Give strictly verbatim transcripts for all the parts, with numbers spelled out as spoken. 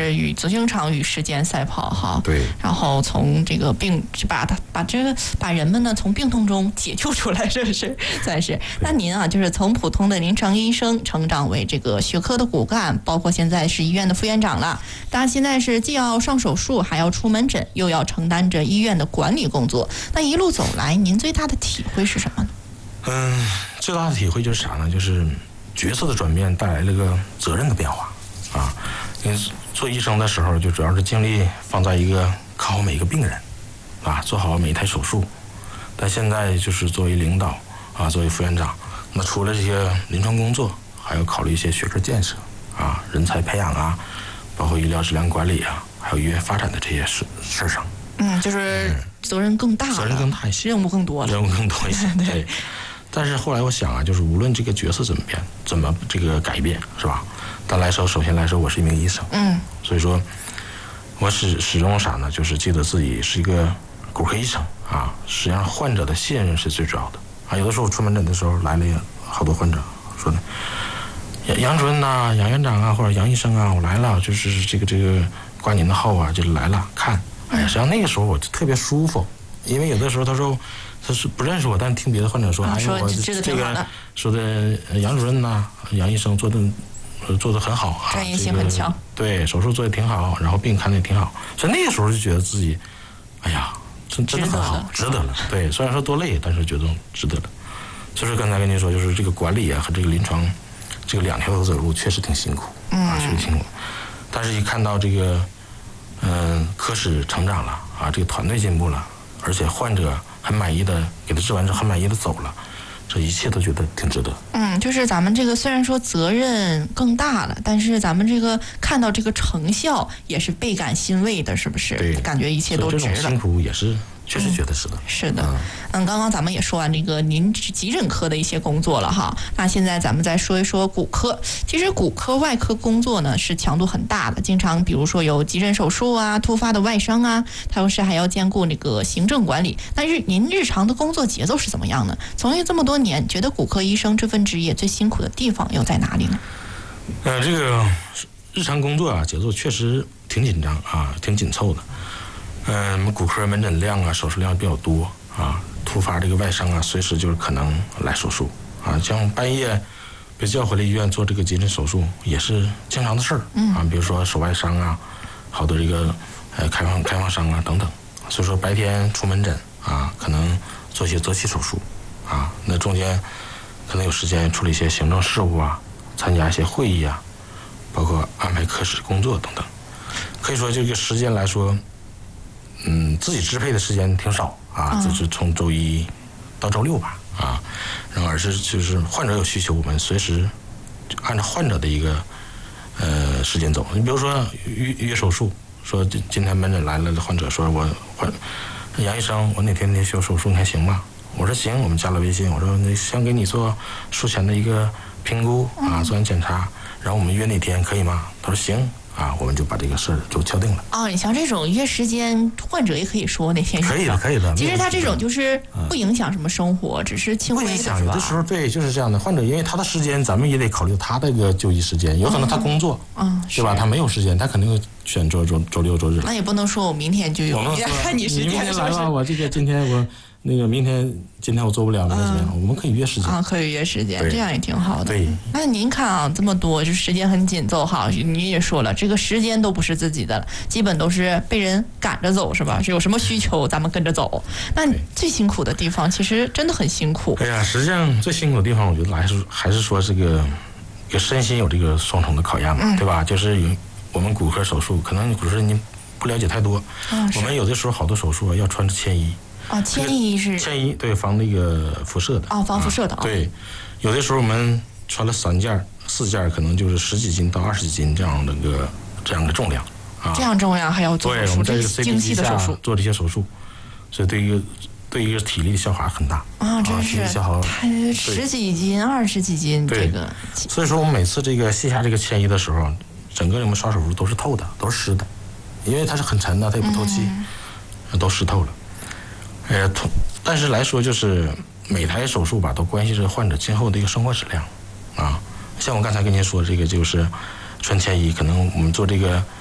是与自行场与时间赛跑哈。 对。 然后从这个病，把他把这个把人们呢从病痛中解救出来，这是算是。那您啊，就是从普通的临床医生成长为这个学科的骨干，包括现在是医院的副院长了。当然现在是既要上手术，还要出门诊，又要承担着医院的管理工作。那一路走来，您最大的体会是什么呢？ 嗯，最大的体会就是啥呢？就是角色的转变带来了个责任的变化啊。因为做医生的时候，就主要是精力放在一个看好每一个病人啊，做好每一台手术。但现在就是作为领导啊，作为副院长，那除了这些临床工作，还要考虑一些学科建设啊、人才培养啊，包括医疗质量管理啊，还有医院发展的这些事事上。 嗯，就是责任更大了， 责任更大一些， 任务更多了， 任务更多一些。对。对，但是后来我想啊，就是无论这个角色怎么变，怎么这个改变，是吧？但来说，首先来说，我是一名医生， 嗯， 所以说，我始始终啥呢？就是记得自己是一个骨科医生啊。实际上，患者的信任是最主要的啊。有的时候出门诊的时候来了好多患者说呢，杨杨主任呐、杨院长啊，或者杨医生啊，我来了，就是这个这个挂您的号啊，就来了看。哎呀，实际上那个时候我就特别舒服，因为有的时候他说他是不认识我，但听别的患者说， 啊、 哎，我这个说的杨主任呐、啊，杨医生做的做的很好啊， 专业性很强、 这个，对，手术做的挺好，然后病看的也挺好，所以那个时候就觉得自己，哎呀，真真的很好，值得了。对，虽然说多累，但是觉得值得了。就是刚才跟您说，就是这个管理啊和这个临床，这个两条腿走路确实挺辛苦，啊，确实辛苦。但是一看到这个。嗯，科室成长了啊，这个团队进步了，而且患者很满意的给他治完之后很满意的走了，这一切都觉得挺值得。 嗯，就是咱们这个虽然说责任更大了，但是咱们这个看到这个成效也是倍感欣慰的，是不是？ 对， 感觉一切都值了。 这种辛苦也是。确实觉得是的、嗯， 是的，嗯，刚刚咱们也说完这个您急诊科的一些工作了哈，那现在咱们再说一说骨科。其实骨科外科工作呢是强度很大的，经常比如说有急诊手术啊、突发的外伤啊，同时还要兼顾那个行政管理。但是您日常的工作节奏是怎么样呢？从业这么多年，觉得骨科医生这份职业最辛苦的地方又在哪里呢？ 呃，这个日常工作啊，节奏确实挺紧张啊，挺紧凑的。嗯，我们骨科门诊量啊，手术量比较多啊，突发这个外伤啊，随时就是可能来手术啊。像半夜被叫回来医院做这个急诊手术，也是经常的事儿啊。比如说手外伤啊，好多这个呃开放开放伤啊等等。所以说白天出门诊啊，可能做一些择期手术啊，那中间可能有时间处理一些行政事务啊，参加一些会议啊，包括安排科室工作等等。可以说这个时间来说。嗯，自己支配的时间挺少啊，就是从周一到周六吧啊，然后而是就是患者有需求，我们随时按照患者的一个呃时间走。你比如说预约手术，说今天门诊来了的患者说我患杨医生，我哪天哪天需要手术，你看行吗？我说行，我们加了微信，我说那想给你做术前的一个评估啊，做完检查，然后我们约哪天可以吗？他说行。啊，我们就把这个事儿就敲定了。 哦，你像这种约时间，患者也可以说那天可以的，可以的。 其实他这种就是不影响什么生活，嗯、只是轻微的。 不影响，有的时候对，就是这样的。患者因为他的时间，咱们也得考虑他的一个就医时间，有可能他工作， 嗯， 对吧？他没有时间，他肯定会选周周周六周日。 那也不能说我明天就有，你看你时间。 你明天来吧，我这个今天我。那个明天今天我做不了，明天怎么样？我们可以约时间啊，可以约时间，这样也挺好的。 对， 那您看啊，这么多，就时间很紧凑哈。您也说了，这个时间都不是自己的了，基本都是被人赶着走，是吧？是有什么需求咱们跟着走。那最辛苦的地方，其实真的很辛苦。 哎呀，实际上最辛苦的地方，我觉得还是还是说这个，这个身心有这个双重的考验嘛，嗯、对吧？就是有我们骨科手术，可能骨科您不了解太多， 嗯、 我们有的时候好多手术啊要穿着铅衣。 哦，铅衣是铅衣，对，防那个辐射的。 哦，防辐射的。 啊、对，有的时候我们穿了三件、四件，可能就是十几斤到二十几斤这样的个这样的重量啊。 这样重量还要做手术， 对，我们在这个 C P 机下做这些手术，所以对于对于体力的消耗很大啊，真是。 啊、消耗太十几斤、二十几斤，这个。 所以说，我们每次这个卸下这个铅衣的时候，整个我们刷手术都是透的，都是湿的，因为它是很沉的，它也不透气，嗯、都湿透了。呃，但是来说，就是每台手术吧，都关系着患者今后的一个生活质量，啊，像我刚才跟您说，这个就是穿铅衣，可能我们做这个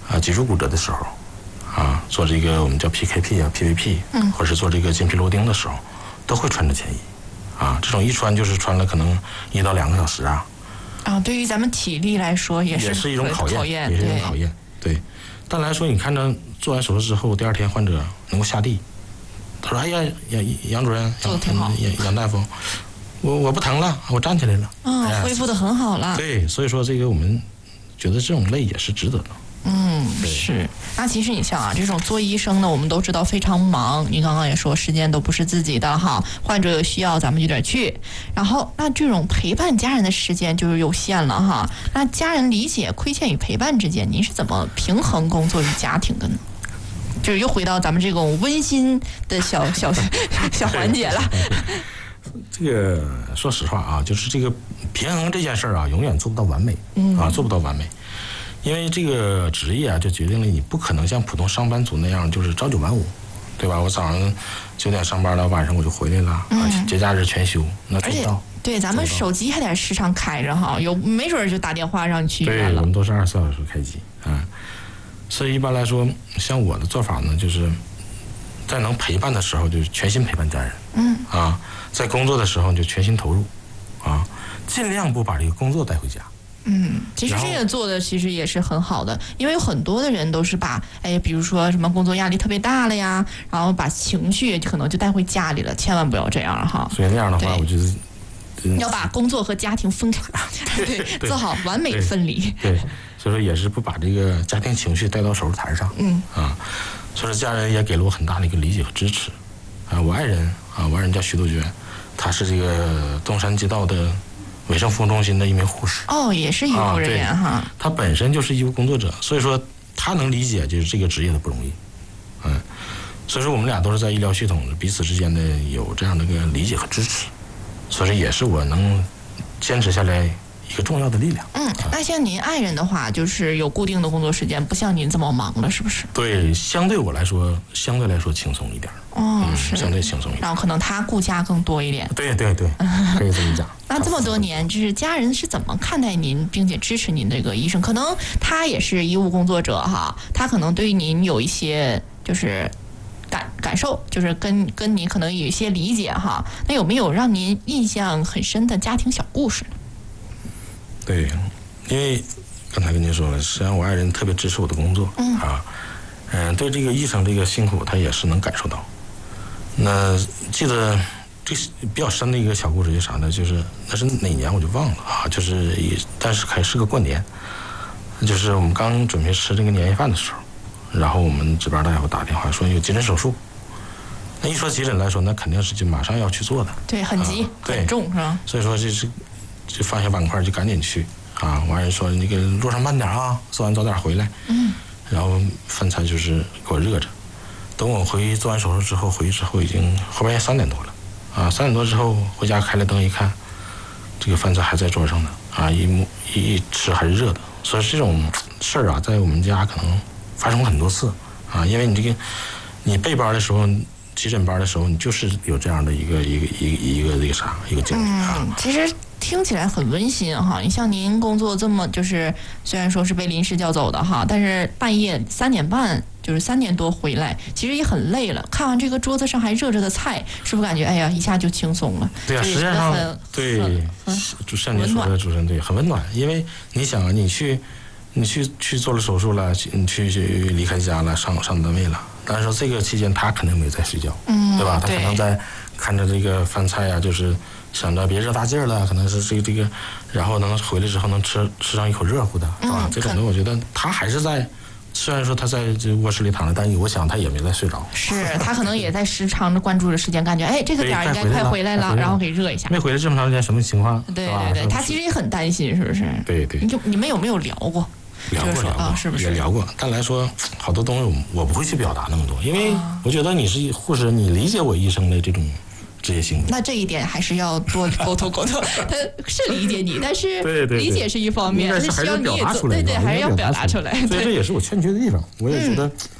啊脊柱骨折的时候，啊做这个我们叫 P K P 啊 P V P， 嗯，或者是做这个筋皮螺钉的时候，都会穿着铅衣，啊，这种一穿就是穿了可能一到两个小时啊。 啊，对于咱们体力来说也是也是一种考验， 也是一种考验，对。但来说，你看着做完手术之后，第二天患者能够下地，他说：“哎呀，杨杨主任， 做得挺好， 杨杨大夫，我我不疼了，我站起来了， 嗯，哎、恢复得很好了。” 对，所以说这个我们觉得这种累也是值得的。 嗯，是。那其实你像啊，这种做医生呢，我们都知道非常忙。你刚刚也说，时间都不是自己的哈，患者有需要咱们就得去。然后，那这种陪伴家人的时间就是有限了哈。那家人理解、亏欠与陪伴之间，您是怎么平衡工作与家庭的呢？就是又回到咱们这种温馨的小小小环节了。 这个说实话啊，就是这个平衡这件事儿啊，永远做不到完美，嗯啊，做不到完美。因为这个职业啊，就决定了你不可能像普通上班族那样，就是朝九晚五，对吧？我早上九点上班了，晚上我就回来了，嗯、啊，节假日全休，那做不到。 对，咱们手机还得时常开着哈，有没准就打电话让你去医院了。 对，我们都是二十四小时开机啊。所以一般来说，像我的做法呢，就是在能陪伴的时候，就全心陪伴家人，嗯啊，在工作的时候就全心投入，啊，尽量不把这个工作带回家。 嗯，其实这个做的其实也是很好的，因为有很多的人都是把，哎，比如说什么工作压力特别大了呀，然后把情绪可能就带回家里了，千万不要这样哈。 所以那样的话，我觉得、 嗯、要把工作和家庭分开，对，对做好完美分离。 对，对所以说也是不把这个家庭情绪带到手术台上。嗯啊，所以说家人也给了我很大的一个理解和支持。啊，我爱人啊，我爱人叫徐杜鹃，她是这个东山街道的卫生服务中心的一名护士。 哦，也是医护人员哈。 他本身就是医务工作者，所以说他能理解就是这个职业的不容易。嗯，所以说我们俩都是在医疗系统彼此之间的有这样的一个理解和支持，所以说也是我能坚持下来一个重要的力量。 嗯，那像您爱人的话，就是有固定的工作时间，不像您这么忙了，是不是？ 对，相对我来说，相对来说轻松一点。 哦， 嗯、 是相对轻松一点。 然后可能他顾家更多一点。 对对对，可以这么讲。 那这么多年，就是家人是怎么看待您，并且支持您这个医生？可能他也是医务工作者哈，他可能对您有一些就是感感受，就是跟跟你可能有一些理解哈。那有没有让您印象很深的家庭小故事呢？ 对，因为刚才跟您说了，实际上我爱人特别支持我的工作，嗯啊，嗯，对这个医生这个辛苦，他也是能感受到。那记得这比较深的一个小故事是啥呢？就是那是哪年我就忘了啊，就是但是还是个过年，就是我们刚准备吃这个年夜饭的时候，然后我们值班大夫打电话说有急诊手术。那一说急诊来说，那肯定是就马上要去做的， 对，很急，啊、很重是吧？ 所以说这是就放下碗筷就赶紧去啊！完人说那个路上慢点啊，做完早点回来。嗯，然后饭菜就是给我热着。等我回做完手术之后，回去之后已经后半夜三点多了，啊，三点多之后回家开了灯一看，这个饭菜还在桌上呢，啊，一摸一吃还是热的，所以这种事儿啊，在我们家可能发生过很多次，啊，因为你这个你备班的时候，急诊班的时候，你就是有这样的一个一个一个一个那个啥一个经历啊。 嗯，其实听起来很温馨哈。你像您工作这么，就是虽然说是被临时叫走的哈，但是半夜三点半。就是三点多回来，其实也很累了。看完这个桌子上还热着的菜，是不是感觉哎呀一下就轻松了？ 对啊，实际上对，就像您说的，主持人对，很温暖。因为你想啊，你去你去去做了手术了，你去去离开家了，上上单位了，但是说这个期间他肯定没在睡觉，嗯，对吧？他可能在看着这个饭菜啊，就是想着别热大劲儿了，可能是这个这个，然后能回来之后能吃吃上一口热乎的，嗯、啊，这种的我觉得他还是在。虽然说他在这卧室里躺着，但我想他也没在睡着。 是他可能也在时常的关注着时间，感觉哎这个点应该快回来了，然后给热一下。 没回来这么长时间，什么情况？ 对对对，他其实也很担心，是不是？ 对对。 你就你们有没有聊过？ 聊过聊过、 啊，是不是？ 也聊过。但来说，好多东西我不会去表达那么多，因为我觉得你是护士，你理解我医生的这种职业性。 那这一点还是要多沟通沟通。他是理解你，但是理解是一方面， 是需要你也做，对对，还是要表达出来。 所以这也是我欠缺的地方。我也觉得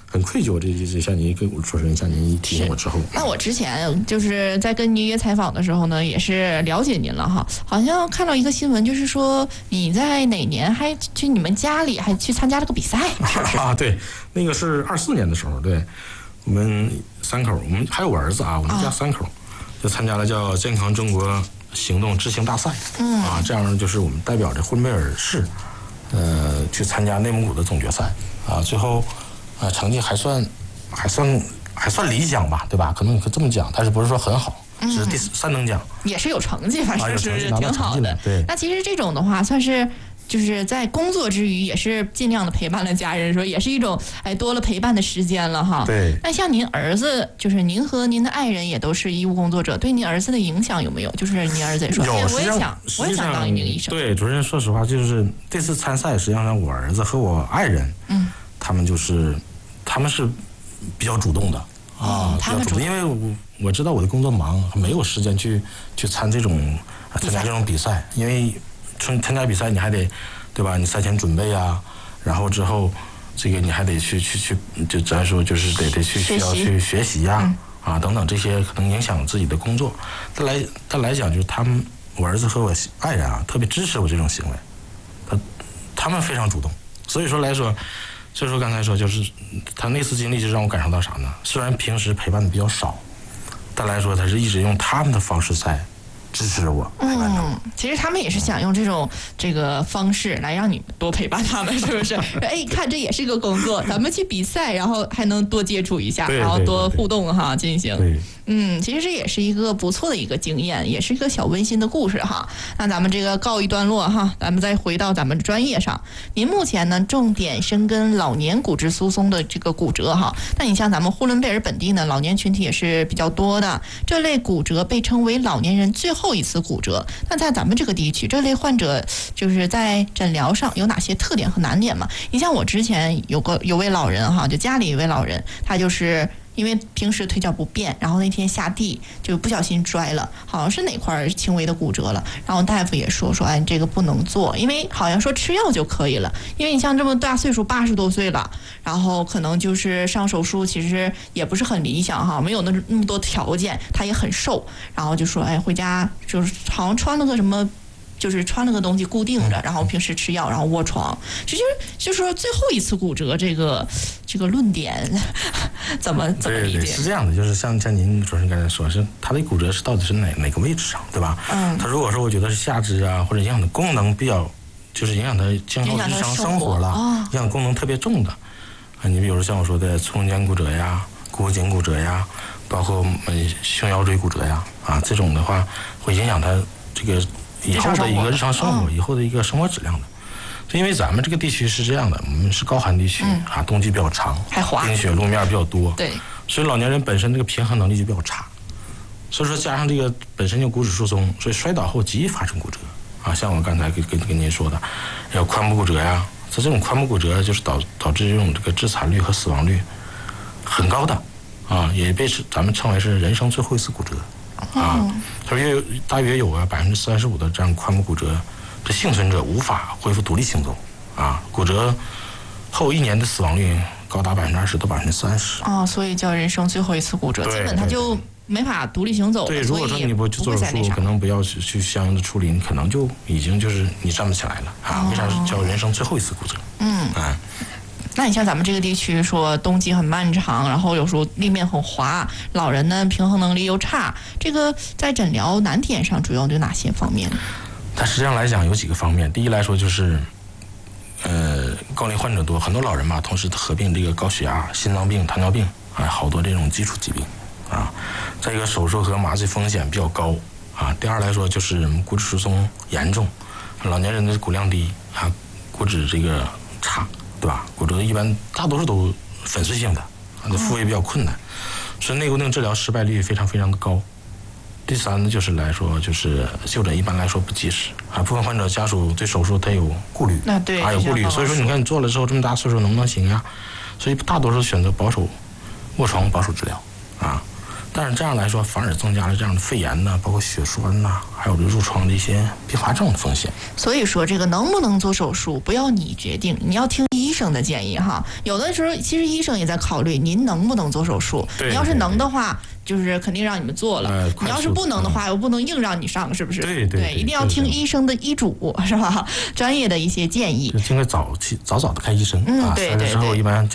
很愧疚，这这像您跟我说是像您一提醒我之后， 那我之前就是在跟您约采访的时候呢，也是了解您了哈，好像看到一个新闻，就是说你在哪年还去你们家里还去参加了个比赛，是不是？ 啊，对，那个是二四年的时候，对，我们三口，我们还有我儿子啊，我们家三口、哦、就参加了叫健康中国行动知行大赛，嗯啊，这样就是我们代表着呼伦贝尔市，呃，去参加内蒙古的总决赛啊，最后啊成绩还算还算还算理想吧，对吧？可能你可以这么讲，但是不是说很好，只是第三等奖， 也是有成绩，反正是挺好的。 啊、对， 那其实这种的话，算是。就是在工作之余，也是尽量的陪伴了家人，说也是一种哎多了陪伴的时间了哈。 对。 那像您儿子，就是您和您的爱人也都是医务工作者，对您儿子的影响有没有？就是您儿子也说， 有， 哎，我也想，我也想当一名医生。 对，主任，说实话，就是这次参赛，实际上我儿子和我爱人，嗯，他们就是他们是比较主动的啊， 嗯、他们比较主动，因为我我知道我的工作忙，没有时间去去参这种参加这种比赛，因为。参参加比赛你还得，对吧？你赛前准备啊，然后之后，这个你还得去去去，就咱说就是得得去需要去学习呀、啊, 嗯、啊等等这些可能影响自己的工作。但来但来讲，就是他们我儿子和我爱人啊，特别支持我这种行为，他他们非常主动。所以说来说，所以说刚才说就是他那次经历就让我感受到啥呢？虽然平时陪伴的比较少，但来说他是一直用他们的方式在。支持我， 嗯，其实他们也是想用这种这个方式来让你多陪伴他们，是不是？哎，看这也是一个工作，咱们去比赛，然后还能多接触一下，然后多互动哈，进行。嗯，其实这也是一个不错的一个经验，也是一个小温馨的故事哈。那咱们这个告一段落哈，咱们再回到咱们专业上。您目前呢，重点深耕老年骨质疏松的这个骨折哈。那你像咱们呼伦贝尔本地呢，老年群体也是比较多的，这类骨折被称为老年人最后一次骨折。那在咱们这个地区，这类患者就是在诊疗上有哪些特点和难点吗？你像我之前有个有位老人哈，就家里有位老人，他就是。因为平时腿脚不便，然后那天下地就不小心摔了，好像是哪块轻微的骨折了。然后大夫也说说，哎，这个不能做，因为好像说吃药就可以了。因为你像这么大岁数，八十多岁了，然后可能就是上手术，其实也不是很理想哈，没有那那么多条件，他也很瘦，然后就说，哎，回家就是好像穿了个什么。就是穿了个东西固定着，然后平时吃药，然后卧床。其实就是说最后一次骨折这个这个论点怎么怎么理解？ 对对，是这样的，就是像像您主持人刚才说，是他的骨折是到底是哪哪个位置上，对吧？嗯。他如果说我觉得是下肢啊，或者影响的功能比较，就是影响他今后日常生活了，哦、影响功能特别重的啊，你比如说像我说的粗中间骨折呀、股颈骨折呀，包括呃胸腰椎骨折呀啊，这种的话会影响他这个。以后的一个日常生活，以后的一个生活质量的，就因为咱们这个地区是这样的，我们是高寒地区、嗯、啊，冬季比较长， 还滑， 冰雪路面比较多， 对， 所以老年人本身这个平衡能力就比较差，所以说加上这个本身就骨质疏松，所以摔倒后极易发生骨折啊，像我刚才跟跟跟您说的，有髋部骨折呀，这这种髋部骨折就是导导致这种这个致残率和死亡率很高的啊，也被咱们称为是人生最后一次骨折。啊，他说约大约有啊百分之三十五的这样髋部骨折，这幸存者无法恢复独立行走，啊，骨折后一年的死亡率高达百分之二十到百分之三十。 哦，所以叫人生最后一次骨折，基本他就没法独立行走。 对，如果说你不去做手术，可能不要去去相应的处理，你可能就已经就是你站不起来了啊。哦、为啥叫人生最后一次骨折？嗯啊。 那你像咱们这个地区说冬季很漫长，然后有时候地面很滑，老人呢平衡能力又差，这个在诊疗难点上主要有哪些方面？ 它实际上来讲有几个方面。第一来说就是，呃，高龄患者多，很多老人嘛，同时合并这个高血压、心脏病、糖尿病啊，好多这种基础疾病啊。再一个手术和麻醉风险比较高啊。第二来说就是骨质疏松严重，老年人的骨量低啊，骨质这个差。对吧？骨折一般大多数都粉碎性的，复位比较困难，所以内固定治疗失败率非常非常的高。第三呢，就是来说就是就诊一般来说不及时啊，部分患者家属对手术他有顾虑， 那对啊有顾虑，所以说你看你做了之后这么大岁数能不能行呀？所以大多数选择保守卧床保守治疗啊。 但是这样来说，反而增加了这样的肺炎呐，包括血栓呐，还有这褥疮的一些并发症的风险。 所以说，这个能不能做手术，不要你决定，你要听医生的建议哈。有的时候，其实医生也在考虑您能不能做手术。你要是能的话，就是肯定让你们做了。 呃、 你要是不能的话，又不能硬让你上，是不是？ 对对 对, 对， 一定要听医生的医嘱，是吧？专业的一些建议， 就应该早期早早的看医生。 嗯，对对对。 三十之后一般